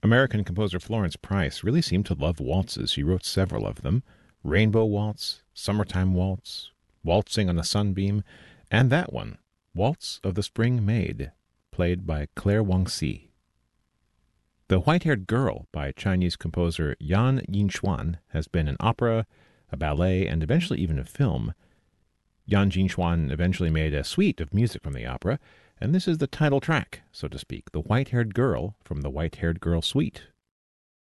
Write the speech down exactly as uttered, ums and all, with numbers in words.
American composer Florence Price really seemed to love waltzes. She wrote several of them: Rainbow Waltz, Summertime Waltz, Waltzing on a Sunbeam, and that one, Waltz of the Spring Maid, played by Claire Wang-si. The White-Haired Girl by Chinese composer Yan Yinchuan has been an opera, a ballet, and eventually even a film. Yan Yinchuan eventually made a suite of music from the opera, and this is the title track, so to speak, The White-Haired Girl from the White-Haired Girl Suite.